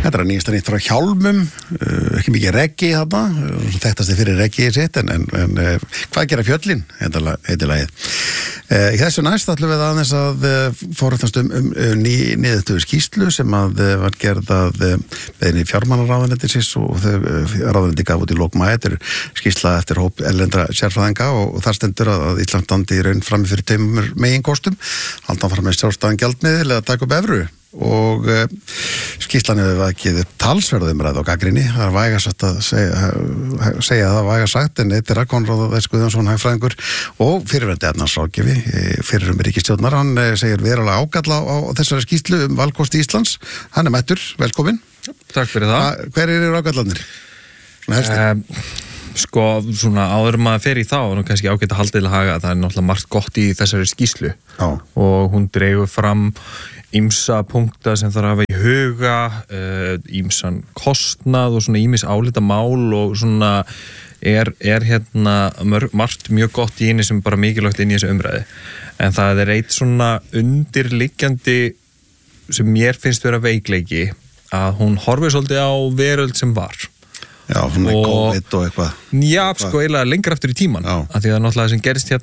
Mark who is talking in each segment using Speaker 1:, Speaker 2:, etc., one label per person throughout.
Speaker 1: Þetta nýjasta nýtt frá Hjálmum, ekki mikið reggi þarna, þekktasti fyrir reggiði sitt, en hvað gera fjöllin, heitir lagið. Í þessu næst ætlum við aðeins að forrættast niðurstöðu skýrslu sem að var gerð að beiðni fjármálaráðuneytisins og ráðuneyti gaf út í lok maí. Þetta skýrsla eftir hóp erlendra sérfræðinga og þar stendur að Ísland standi í raun frammi fyrir tveimur meginkostum, halda fram með sjálfstæðan gjaldmiðil eða taka upp evru. Og skýrslan hefur vakið talsverð umræðu og gagnrýni. Það er vægast að segja það vægast sagt, en þetta Konráð S. Guðjónsson hagfræðingur og fyrirverandi efnahagsráðgjafi fyrir ríkisstjórnar. Hann segir verulega ágalla á þessari skýrslu valkosti Íslands. Hann mættur, velkomin.
Speaker 2: Takk fyrir það.
Speaker 1: Hver eru ágallarnir?
Speaker 2: Sko, svona áður maður fer í þá og kannski ágætt að halda til að haga. Það er náttúrulega margt gott í þessari skýrslu. Já. Og hún dregur fram ýmsa punkta sem þarf að hafa í huga, ýmsan kostnað og svona ýmis álita mál og svona er hérna margt mjög gott í henni sem bara mikilvægt inn í þessu umræði. En það er eitt svona undirliggjandi sem mér finnst vera veikleiki að hún horfir svolítið á veröld sem var.
Speaker 1: Já, svona COVID og eitthvað.
Speaker 2: Já, sko, eiginlega lengra aftur í tíman. Af því að náttúrulega sem gerist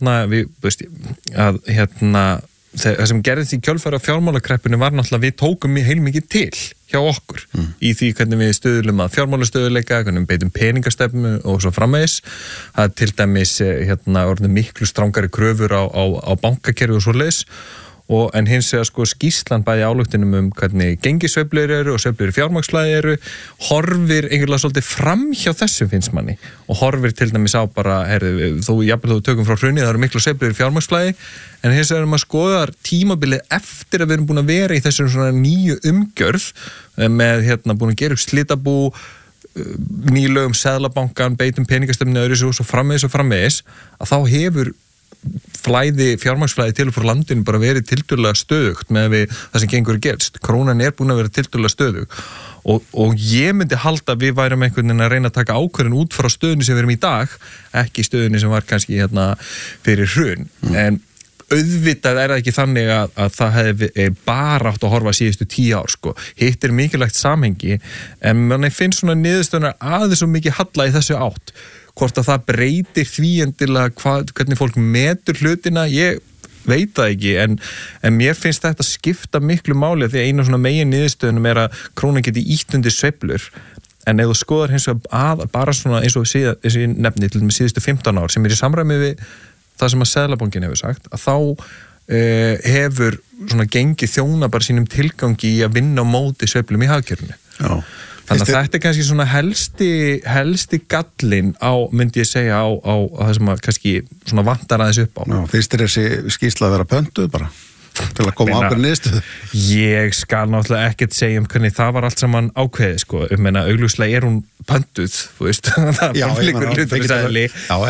Speaker 2: það sem gerðist í kjölfæri á fjármálakreppinu var náttúrulega við tókum heilmikið til hjá okkur í því hvernig við stuðlum að fjármálastöðuleika, hvernig við beitum peningastefnu og svo framvegis. Það til dæmis orðið miklu strangari kröfur á bankakerfi og svoleiðis. En hins vegar sko skýrslan bæði ályktunum hvernig gengisveiflur eru og sveiflur í fjármagnsflæði eru, horfir einhverlega svolítið fram hjá þessu finnst manni og horfir til dæmis á bara, jafnvel þú tökum frá hrunið, það eru miklu sveiflur í fjármagnsflæði, en hins vegar maður skoðar tímabilið eftir að við erum búin að vera í þessum svona nýju umgjörð með búin að gera upp slitabú, nýlögum seðlabankan, beitum peningastefnu og svo framvegis, að þá hefur fjármagnsflæði til og frá landinu bara verið tiltölulega stöðugt með það sem gengur gerst. Krónan er búin að vera tiltölulega stöðug og ég myndi halda að við værum einhvern veginn að reyna að taka ákvörðun út frá stöðunni sem við erum í dag, ekki stöðunni sem var kannski fyrir hrun. En auðvitað er það ekki þannig að það hefði bara átt að horfa síðustu 10 ár, sko. Hitt er mikilvægt samhengi, en manni finnst svona niðurstöðunar aðeins svo mikið halla í þessu átt. Hvort að það breytir því endilega hvernig fólk metur hlutina, ég veit það ekki, en mér finnst þetta skipta miklu máli því að einu svona megin niðurstöðunum er að krónan geti ýtt undir sveiflur, en ef þú skoðar hins vegar bara svona eins og ég nefni til með síðustu 15 ár sem er í samræmi við það sem að Seðlabankinn hefur sagt, að þá hefur svona gengið þjóna bara sínum tilgangi í að vinna á móti sveiflum í hagkerfinu. Já. Þannig að þetta er kannski svona helsti gallinn myndi ég segja á það sem að kannski svona vantar aðeins upp á.
Speaker 1: Já, finnst þér þessi skýrsla að vera pöntuð bara til að koma ákveðin niðurstöðu?
Speaker 2: Ég skal náttúrulega ekkert segja hvernig það var allt saman ákveðið, sko. Augljóslega er hún pöntuð, þú veist. Það er framleikur hlutarkisæðli.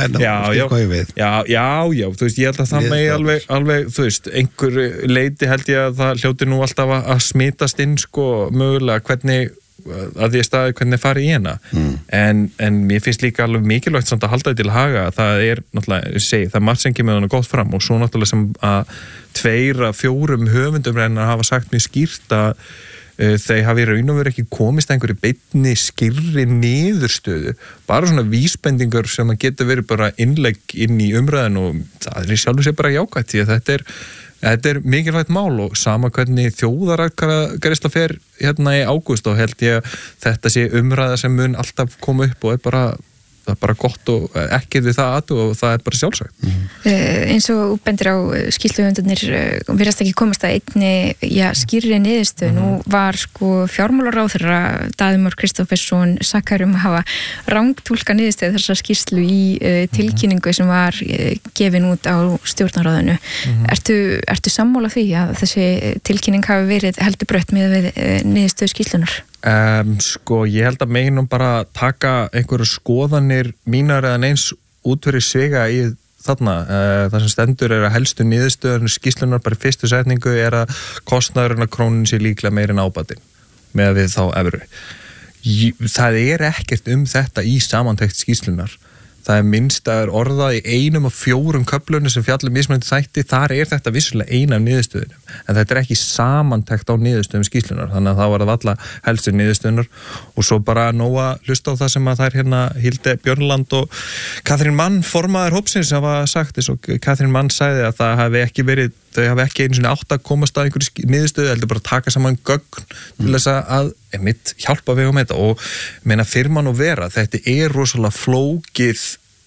Speaker 2: Já, þú veist, ég held að það megi alveg, þú veist, einhver leiti held ég að það hljóti nú alltaf að smitast inn, sko, mögulega hvernig að því að staði hvernig fari í hana en mér finnst líka alveg mikilvægt samt að halda því til haga að það er náttúrulega, það er margt sem kemur hana gott fram og svo náttúrulega sem að 2 af 4 höfundum reyna hafa sagt mjög skýrt að þeir hafi raun og veru ekki komist að einhverju beinni skýrri niðurstöðu, bara svona vísbendingar sem að geta verið bara innlegg inn í umræðin og það er í sjálfu sér bara jákvætt því að þetta er mikilvægt mál og sama hvernig þjóðaratkvæðagreiðsla fer í ágúst og held ég að þetta sé umræða sem mun alltaf koma upp og það er bara gott og ekkert við það og það er bara sjálfsagt.
Speaker 3: Eins og bendir á skýrsluhöfundarnir virðast ekki komast að einni skýrri niðurstöðu. Nú var sko fjármálaráðherra Daði Már Kristófersson sakaður að hafa rangtúlkað niðurstöðu þessar skýrslu í tilkynningu sem var gefin út á stjórnarráðinu. Ertu sammála því að þessi tilkynning hafi verið heldur brött með niðurstöðu skýrslunar?
Speaker 2: Sko, ég held að meginum bara taka einhverju skoðanir mínar eða eins út fyrir sviga í þarna. Það sem stendur er að helstu niðurstöðun skýrslunar bara í fyrstu setningu er að kostnaðurinn af krónunni sé líklega meiri en ábatinn með við þá evru. Það er ekkert þetta í samantekt skýrslunar. það minnstaður orðað í 1 af 4 köflunum sem fjallum mismunandi þætti, þar þetta vissulega eina af niðurstöðunum, en þetta ekki samantekt á niðurstöðum skýrslunar, þannig að það var alla helstu niðurstöðunar og svo bara nóga hlusta á það sem að þær Hilde Björnland og Katrín Mann formaður hópsins hafa sagt, eins og Katrín Mann sagði að það hafi ekki verið, þau hafi ekki einu sinni átt að komast að einhverju niðurstöðu, heldur bara að taka saman gögn til þess að mitt hjálpa við um þetta og meina firman og vera, þetta rosalega flókið,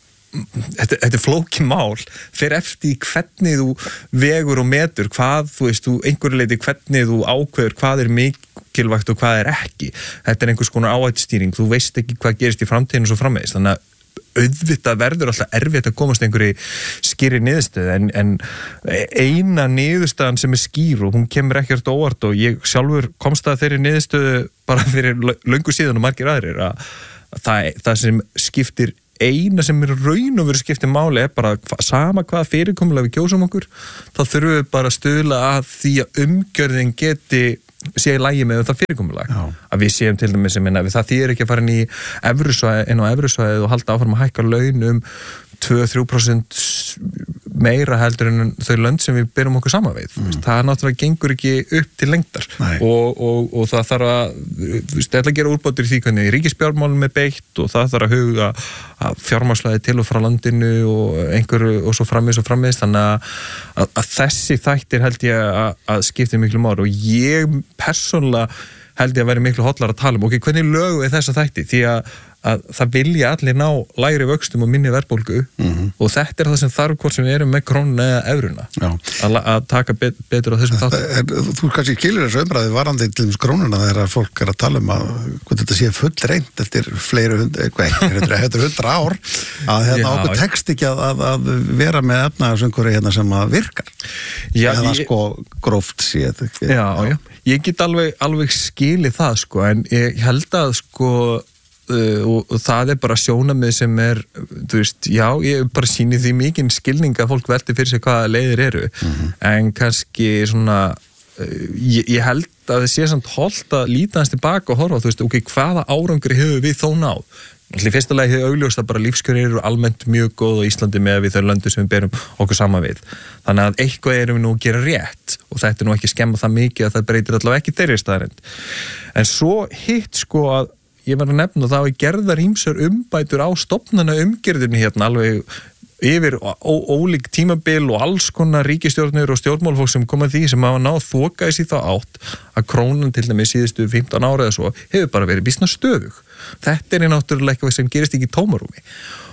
Speaker 2: þetta flókið mál, fer eftir hvernig þú vegur og metur, hvað, þú veist, einhverju leiti hvernig þú ákveður hvað mikilvægt og hvað ekki, þetta einhvers konar áhættustýring, þú veist ekki hvað gerist í framtíðinu og svo framvegis, þannig að auðvitað verður alltaf erfitt að komast einhverju skýri niðurstöðu en eina niðurstaðan sem skýr og hún kemur ekkert óvart og ég sjálfur komst að þeirri niðurstöðu bara fyrir löngu síðan og margir aðrir að það sem skiptir eina sem raun og veru skiptir máli bara sama hvað fyrirkomulega við kjósum okkur, þá þurfum við bara að stuðla að því að umgjörðin geti sé í lagi með það fyrirkomulag að við séum til dæmis sem það þýðir ekki að fara inn á evrusvæðið og halda áfram að hækka laun 2-3% meira heldur en þau lönd sem við berum okkur saman við. Það náttúrulega gengur ekki upp til lengdar og það þarf að gera úrbótur í því hvernig ríkisfjármálum beitt og það þarf að huga að fjármálslæði til og frá landinu og einhverju og svo framvegis þannig að þessi þættir held ég að skipti miklu máli og ég persónulega held ég að vera miklu hotlar að tala hvernig lögum við þessa þætti því að það vilja allir ná lægri vöxtum og minni verðbólgu og þetta það sem þarf hvort sem við erum með krónuna eða evruna að taka betur á þessum þáttum.
Speaker 1: Þú kannski skilur þessu umræði varandi til krónuna þegar fólk að tala að hvað þetta sé full reynd eftir fleiri 100 ár að okkur tekst ekki að vera með efnahagsumhverfi sem að virkar eða gróft séð.
Speaker 2: Já, ég get alveg skilið það en ég held að og það bara sjónamið sem þú veist, já, ég bara sýni því mikinn skilning að fólk velti fyrir sig hvaða leiðir eru, en kannski svona, ég held að það sé samt holdt að líta hans tilbaka og horfa, þú veist, hvaða árangri hefur við þó náð? Í fyrsta lagi hefur augljóst að bara lífskjör eru almennt mjög góð á Íslandi með við þau löndum sem við berum okkur saman við. Þannig að eitthvað erum við nú að gera rétt og þetta nú ekki skemma það mikið að það breytir allavega ekki þeirri staðarind. En svo hitt að ég var að nefna það að gerðar ýmsar umbætur á stofnana umgjörðinni alveg yfir ólík tímabil og alls konar ríkisstjórnir og stjórnmálfólk sem koma því sem hafa náð þokaðis í þá átt að krónan til dæmis síðustu 15 ára eða svo hefur bara verið býsna stöðug. Þetta náttúrulega eitthvað sem gerist ekki í tómarúmi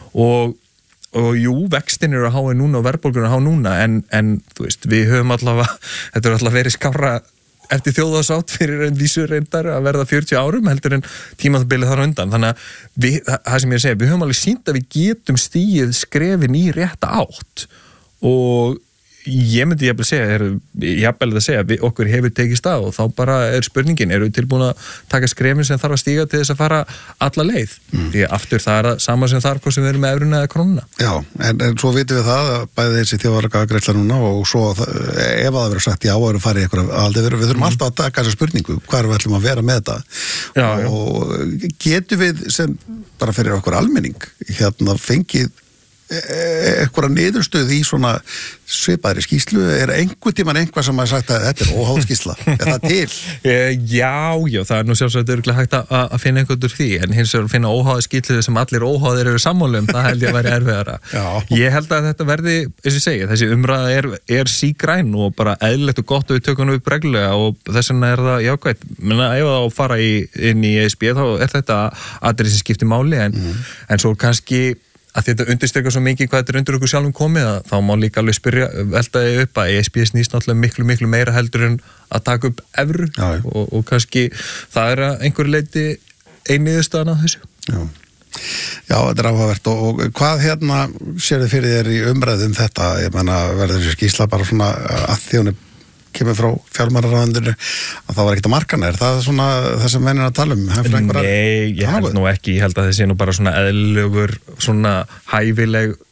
Speaker 2: og jú, vextin eru að háa núna og verðbólgun að háa núna en þú veist, við höfum allavega, þetta er allavega verið skárra eftir þjóðarsátt fyrir en vísur reyndar að verða 40 árum heldur en tímabilið þar undan. Þannig að það sem ég segja, við höfum alveg sýnt að við getum stigið skrefin í rétta átt og ég myndi jafnvel að segja að okkur hefur tekið stað og þá bara spurningin, eru við tilbúin að taka skrefin sem þarf að stíga til þess að fara alla leið? Því aftur það það sama sem þarf hvort sem við erum með evruna eða krónuna. Já, en svo vitum við það að bæði þessi þjóðarleikagreiðsla núna og svo ef það verður sagt já, eru farið eitthvað aldrei við þurfum alltaf að taka þessa spurningu, hvað við ætlum að vera með þetta og getum við sem bara fyrir okkur almenning fengið eitthvað niðurstöð í svona svipaðri skýrslu, einhvern tímann eitthvað sem að sagt að þetta óháð skýrsla það til? Já, það nú sjálfsagt örugglega hægt að finna einhvern úr því, en hins vegar að finna óháða skýrslu sem allir óháðir eru sammála það held ég að væri erfiðara. Ég held að þetta verði, eins og ég segi, þessi umræða er sígræn og bara eðlilegt og gott og við tökum upp reglulega og þess vegna það jákvætt, menna ef það fara inn í ESB þá þetta atriði sem skiptir máli en svo kannski að þetta undirstrykar svo mikið hvað þetta undir okkur sjálfum komið að þá má líka alveg veltaði upp að ESB snýst náttúrulega miklu meira heldur en að taka upp evru og kannski það að einhverju leiti einniðurstaðan að þessu. Já, þetta áhugavert og hvað sérðu fyrir þér í umræðum þetta, ég menna verður þessi skýrsla bara svona að þjóni kemur frá fjármálaráðuneytinu að það var ekkert að markana, það svona það sem menn að tala Nei, ég held nú ekki, ég held að það sé nú bara svona eðlugur, svona hæfileg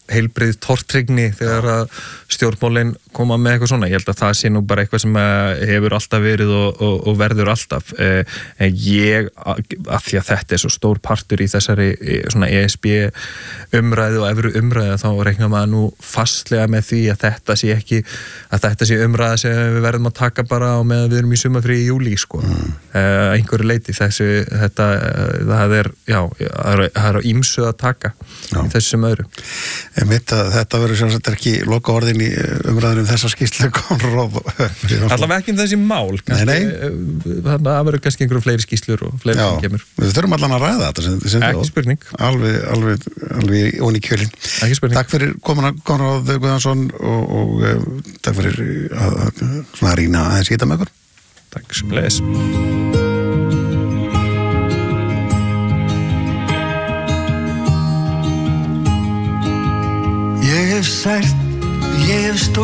Speaker 2: heilbrigð tortryggni þegar að stjórnmálin koma með eitthvað svona. Ég held að það sé nú bara eitthvað sem hefur alltaf verið og verður alltaf. En ég, af því að þetta svo stór partur í þessari svona ESB umræðu og evru umræðu, þá reikna maður nú fastlega með því að þetta sé umræða sem við verðum að taka bara á meðan við erum í sumarfrí í júlí, sko. Einhverju leyti það er á ýmsu að taka í þessum öðru.
Speaker 1: Ég veit að þetta verður sjálfsagt ekki loka orðin í umræðunum þessa skýrslu Konráð.
Speaker 2: Allavega ekki þessi mál. Það verður kannski einhverjum fleiri skýrslur og fleiri sem kemur. Við
Speaker 1: þurfum allan að ræða þetta.
Speaker 2: Ekki spurning.
Speaker 1: Alveg ón í kjölinn.
Speaker 2: Ekki spurning.
Speaker 1: Takk fyrir komuna Konráð Guðjónsson og takk fyrir að rýna aðeins í þetta með okkur.
Speaker 2: Takk sem leis.
Speaker 4: Ég hef sært, ég hef stóð